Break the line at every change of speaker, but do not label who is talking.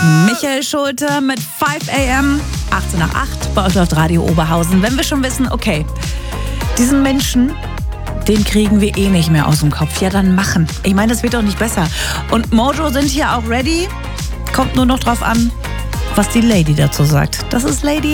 Michael Schulte mit 5 AM, 18 nach 8, bei euch läuft Radio Oberhausen. Wenn wir schon wissen, okay, diesen Menschen, den kriegen wir eh nicht mehr aus dem Kopf. Ja, dann machen. Ich meine, das wird doch nicht besser. Und Mojo sind hier auch ready. Kommt nur noch drauf an, was die Lady dazu sagt. Das ist Lady